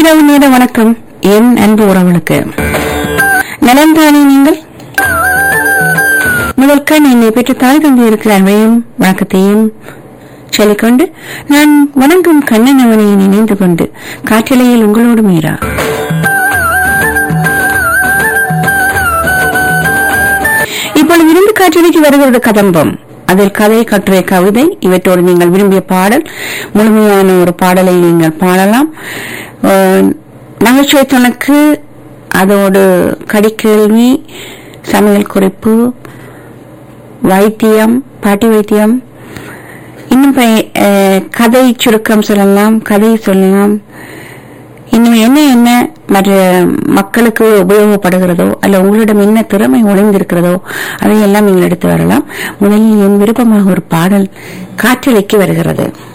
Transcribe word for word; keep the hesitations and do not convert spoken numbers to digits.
இரவு நேர வணக்கம் என் அன்பு உறவுகளுக்கு. நலன்தானே நீங்கள்? முதற்கண் என்னை பெற்று தாய் தந்து இருக்கிற அன்பையும் வணக்கத்தையும் சொல்லிக்கொண்டு நான் வணங்கும் கண்ணன் அவனை நினைந்து கொண்டு காற்றலையில் உங்களோடு மீரா. இப்பொழுது விருந்து காற்றலைக்கு வருகிறது கதம்பம். அதில் கதை, கட்டுரை, கவிதை இவற்றோடு நீங்கள் விரும்பிய பாடல், முழுமையான ஒரு பாடலை நீங்கள் பாடலாம். நகைச்சுவை துணுக்கு, அதோடு கடிக்கேள்வி, சமையல் குறிப்பு, வைத்தியம், பாட்டி வைத்தியம், இன்னும் கதை சுருக்கம் சொல்லலாம், கதை சொல்லலாம். இன்னும் என்ன என்ன மற்ற மக்களுக்கு உபயோகப்படுகிறதோ அல்ல உங்களிடம் என்ன திறமை ஒளிந்திருக்கிறதோ அதையெல்லாம் நீங்கள் எடுத்து வரலாம். முதலில் என் விருப்பமாக ஒரு பாடல் காற்றலைக்கு வருகிறது.